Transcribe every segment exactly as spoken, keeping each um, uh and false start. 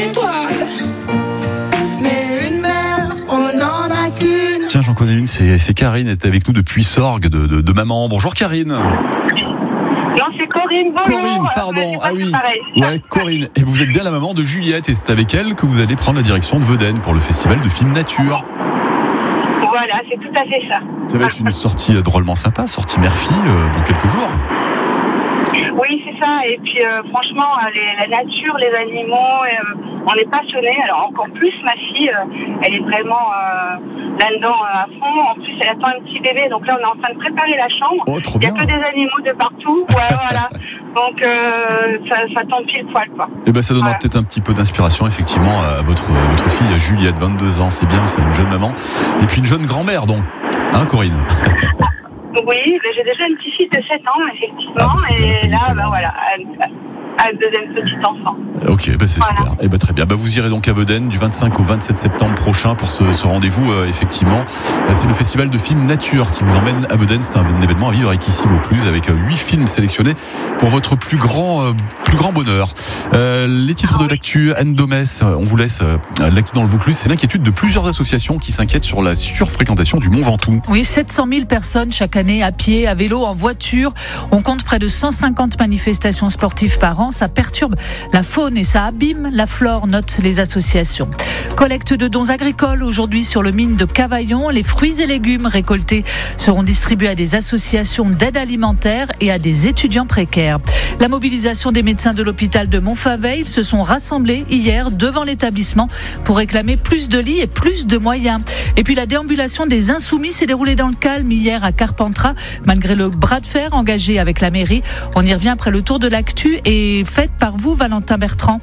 Tiens, j'en connais une, c'est, c'est Karine, elle est avec nous depuis Sorgues de, de, de maman. Bonjour Karine. Non, c'est Corinne, bonjour. Corinne, pardon, ah oui. Ouais, Corinne. Et vous êtes bien la maman de Juliette et c'est avec elle que vous allez prendre la direction de Vedène pour le festival de films nature. Voilà, c'est tout à fait ça. Ça va être une sortie drôlement sympa, sortie mère-fille euh, dans quelques jours. Oui, c'est ça. Et puis, euh, franchement, les, la nature, les animaux, euh, on est passionnés. Alors, encore plus, ma fille, euh, elle est vraiment euh, là-dedans euh, à fond. En plus, elle attend un petit bébé. Donc là, on est en train de préparer la chambre. Oh, trop Il n'y bien. a que des animaux de partout. Ouais, voilà. Donc, euh, ça, ça tombe pile poil, quoi. Et ben, ça donnera Voilà. peut-être un petit peu d'inspiration, effectivement, à votre, à votre fille, à Juliette, vingt-deux ans. C'est bien, c'est une jeune maman. Et puis une jeune grand-mère, donc. Hein, Corinne? Oui, mais j'ai déjà une petite fille de sept ans, effectivement. Ah, bah, c'est bien, la et famille là, s'agrandit. bah, voilà, un, un deuxième petit enfant. Ok, bah c'est Voilà. super. Et bah très bien. Bah vous irez donc à Vedène du vingt-cinq au vingt-sept septembre prochain pour ce, ce rendez-vous. Euh, effectivement, Euh, c'est le festival de films nature qui vous emmène à Vedène. C'est un événement à vivre avec ici Vaucluse, avec euh, huit films sélectionnés pour votre plus grand, euh, plus grand bonheur. Euh, les titres de l'actu, Anne Domès, euh, on vous laisse euh, l'actu dans le Vaucluse. C'est l'inquiétude de plusieurs associations qui s'inquiètent sur la surfréquentation du Mont Ventoux. Oui, sept cent mille personnes chaque année à pied, à vélo, en voiture. On compte près de cent cinquante manifestations sportives par an. Ça perturbe la faune et ça abîme la flore, notent les associations. Collecte de dons agricoles aujourd'hui sur le mine de Cavaillon. Les fruits et légumes récoltés seront distribués à des associations d'aide alimentaire et à des étudiants précaires. La mobilisation des médecins de l'hôpital de Montfavet, ils se sont rassemblés hier devant l'établissement pour réclamer plus de lits et plus de moyens. Et puis la déambulation des Insoumis s'est déroulée dans le calme hier à Carpentras, malgré le bras de fer engagé avec la mairie. On y revient après le tour de l'actu et fait par vous, Valentin Bertrand.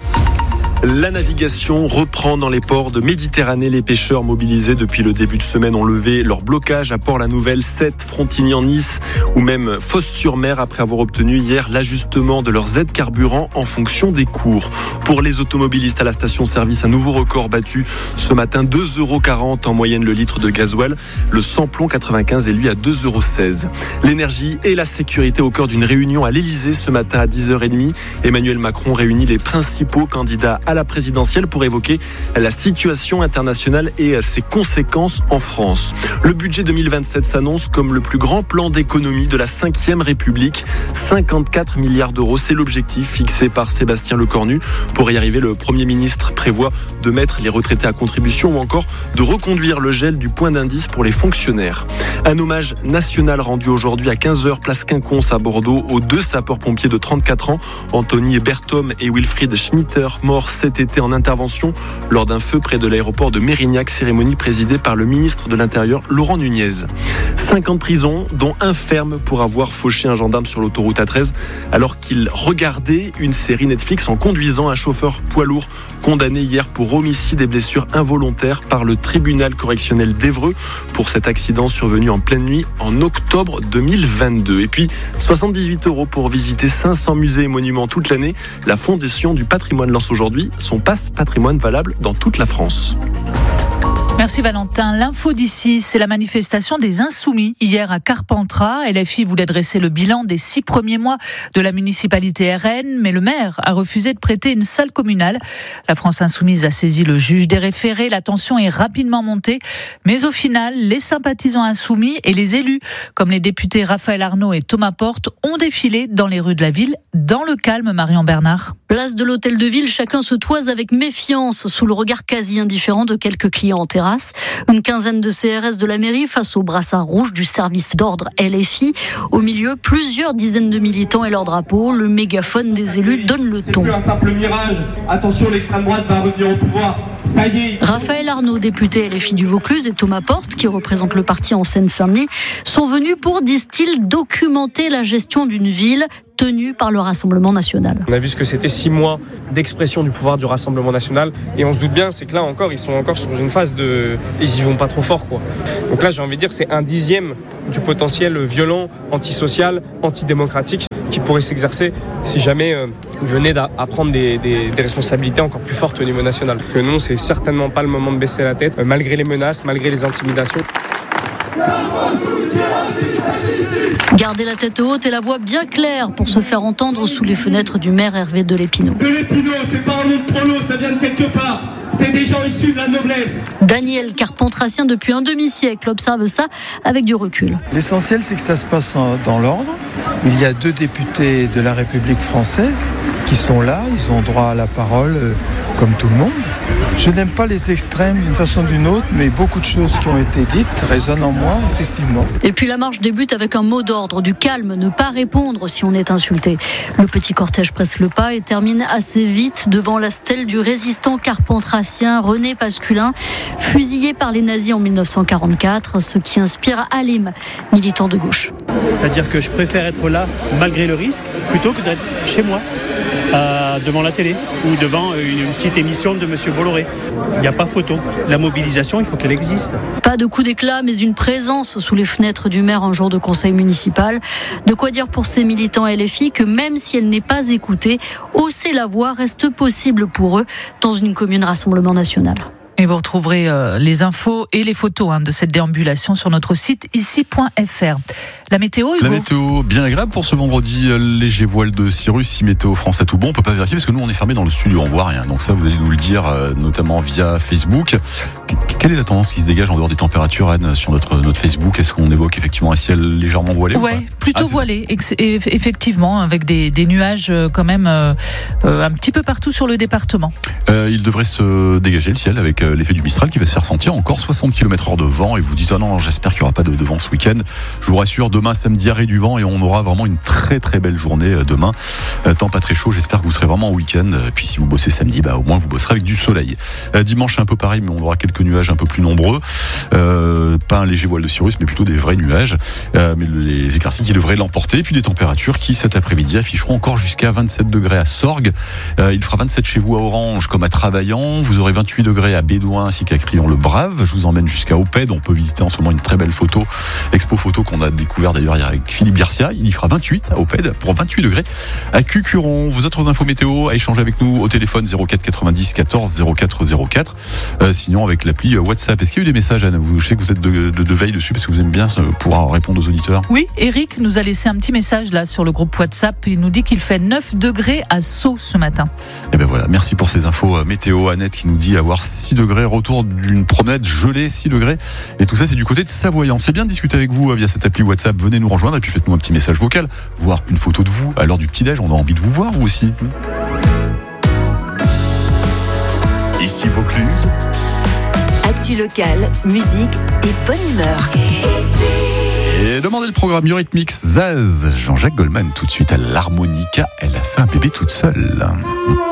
La navigation reprend dans les ports de Méditerranée. Les pêcheurs mobilisés depuis le début de semaine ont levé leur blocage à Port-la-Nouvelle, Sète, Frontignan-Nice ou même Fos-sur-Mer après avoir obtenu hier l'ajustement de leurs aides carburant en fonction des cours. Pour les automobilistes à la station-service, un nouveau record battu ce matin, deux euros quarante en moyenne le litre de gasoil. Le samplon quatre-vingt-quinze est lui à deux euros seize. L'énergie et la sécurité au cœur d'une réunion à l'Élysée ce matin à dix heures trente. Emmanuel Macron réunit les principaux candidats à la présidentielle pour évoquer la situation internationale et ses conséquences en France. Le budget deux mille vingt-sept s'annonce comme le plus grand plan d'économie de la cinquième République. cinquante-quatre milliards d'euros, c'est l'objectif fixé par Sébastien Lecornu. Pour y arriver, le Premier ministre prévoit de mettre les retraités à contribution ou encore de reconduire le gel du point d'indice pour les fonctionnaires. Un hommage national rendu aujourd'hui à quinze heures, place Quinconce à Bordeaux, aux deux sapeurs-pompiers de trente-quatre ans, Anthony Berthom et Wilfried Schmitter, morts cet été en intervention lors d'un feu près de l'aéroport de Mérignac, cérémonie présidée par le ministre de l'Intérieur, Laurent Nunez. cinquante prisons, dont un ferme pour avoir fauché un gendarme sur l'autoroute A treize alors qu'il regardait une série Netflix en conduisant un chauffeur poids lourd condamné hier pour homicide et blessures involontaires par le tribunal correctionnel d'Évreux pour cet accident survenu en pleine nuit en octobre deux mille vingt-deux. Et puis, soixante-dix-huit euros pour visiter cinq cents musées et monuments toute l'année. La Fondation du patrimoine lance aujourd'hui son passe patrimoine valable dans toute la France. Merci Valentin. L'info d'ici, c'est la manifestation des Insoumis hier à Carpentras. L F I voulait dresser le bilan des six premiers mois de la municipalité R N, mais le maire a refusé de prêter une salle communale. La France Insoumise a saisi le juge des référés. La tension est rapidement montée, mais au final, les sympathisants insoumis et les élus, comme les députés Raphaël Arnaud et Thomas Porte, ont défilé dans les rues de la ville, dans le calme. Marion Bernard. Place de l'Hôtel de Ville, chacun se toise avec méfiance sous le regard quasi indifférent de quelques clients en terrasse. Une quinzaine de C R S de la mairie face au brassard rouge du service d'ordre L F I. Au milieu, plusieurs dizaines de militants et leurs drapeaux. Le mégaphone des élus donne le ton. C'est plus un simple mirage. Attention, l'extrême droite va revenir au pouvoir. Ça y est. Raphaël Arnaud, député L F I du Vaucluse, et Thomas Porte, qui représente le parti en Seine-Saint-Denis, sont venus pour, disent-ils, documenter la gestion d'une ville tenue par le Rassemblement national. On a vu ce que c'était six mois d'expression du pouvoir du Rassemblement national et on se doute bien, c'est que là encore, ils sont encore sur une phase de... Ils y vont pas trop fort, quoi. Donc là, j'ai envie de dire, c'est un dixième du potentiel violent, antisocial, antidémocratique qui pourrait s'exercer si jamais euh, ils venaient à prendre des, des, des responsabilités encore plus fortes au niveau national. Que non, c'est certainement pas le moment de baisser la tête, euh, malgré les menaces, malgré les intimidations. Gardez la tête haute et la voix bien claire pour se faire entendre sous les fenêtres du maire Hervé de Lépinau. De Lépinau, c'est pas un nom de prono, ça vient de quelque part. C'est des gens issus de la noblesse. Daniel, carpentracien depuis un demi-siècle, observe ça avec du recul. L'essentiel, c'est que ça se passe dans l'ordre. Il y a deux députés de la République française qui sont là. Ils ont droit à la parole euh, comme tout le monde. Je n'aime pas les extrêmes d'une façon ou d'une autre, mais beaucoup de choses qui ont été dites résonnent en moi, effectivement. Et puis la marche débute avec un mot d'ordre, du calme, ne pas répondre si on est insulté. Le petit cortège presse le pas et termine assez vite devant la stèle du résistant carpentracien René Pasculin, fusillé par les nazis en dix-neuf cent quarante-quatre, ce qui inspire Halim, militant de gauche. C'est-à-dire que je préfère être là, malgré le risque, plutôt que d'être chez moi, euh, devant la télé ou devant une petite émission de Monsieur Bolloré. Il n'y a pas photo. La mobilisation, il faut qu'elle existe. Pas de coup d'éclat, mais une présence sous les fenêtres du maire un jour de conseil municipal. De quoi dire pour ces militants L F I que même si elle n'est pas écoutée, hausser la voix reste possible pour eux dans une commune Rassemblement National. Et vous retrouverez euh, les infos et les photos hein, de cette déambulation sur notre site ici point f r. La météo, Hugo. La météo, bien agréable pour ce vendredi. Léger voile de cirrus, si météo France à tout bon. On peut pas vérifier parce que nous, on est fermé dans le studio, on voit rien. Donc ça, vous allez nous le dire, euh, notamment via Facebook. Quelle est la tendance qui se dégage en dehors des températures, Anne, sur notre, notre Facebook? Est-ce qu'on évoque effectivement un ciel légèrement voilé? Ouais, plutôt ah, voilé, ex- effectivement, avec des, des nuages quand même euh, un petit peu partout sur le département. Euh, il devrait se dégager le ciel avec l'effet du Mistral qui va se faire sentir. Encore soixante kilomètres heure de vent et vous dites oh non, j'espère qu'il n'y aura pas de, de vent ce week-end. Je vous rassure, demain samedi arrêt du vent et on aura vraiment une très très belle journée demain. Euh, temps pas très chaud, j'espère que vous serez vraiment en week-end. Et puis si vous bossez samedi, bah au moins vous bosserez avec du soleil. Euh, dimanche c'est un peu pareil, mais on aura quelques nuages un peu plus nombreux. Euh, pas un léger voile de cirrus, mais plutôt des vrais nuages. Euh, mais les éclaircies qui devraient l'emporter. Et puis des températures qui cet après-midi afficheront encore jusqu'à vingt-sept degrés à Sorgues. Euh, il fera vingt-sept chez vous à Orange comme à Travaillant. Vous aurez vingt-huit degrés à Bédouin ainsi qu'à Crillon-le-Brave. Je vous emmène jusqu'à Opède. On peut visiter en ce moment une très belle photo, expo photo qu'on a découvert d'ailleurs hier avec Philippe Garcia. Il y fera vingt-huit à Opède pour vingt-huit degrés à Cucuron. Vos autres infos météo à échanger avec nous au téléphone zéro quatre quatre-vingt-dix quatorze zéro quatre zéro quatre. Euh, sinon avec l'appli WhatsApp. Est-ce qu'il y a eu des messages, Anne? Vous, je sais que vous êtes de, de, de veille dessus parce que vous aimez bien pouvoir répondre aux auditeurs. Oui, Eric nous a laissé un petit message là sur le groupe WhatsApp. Il nous dit qu'il fait neuf degrés à Sceaux ce matin. Et ben voilà, merci pour ces infos météo. Annette qui nous dit avoir six degrés, retour d'une promenade gelée, six degrés. Et tout ça, c'est du côté de Savoyant. C'est bien de discuter avec vous via cette appli WhatsApp. Venez nous rejoindre et puis faites-nous un petit message vocal, voire une photo de vous à l'heure du petit-déj. On a envie de vous voir, vous aussi. Ici Vaucluse. Actu locale, musique et bonne humeur. Et demandez le programme Eurythmics, Zaz, Jean-Jacques Goldman tout de suite à l'harmonica. Elle a fait un bébé toute seule.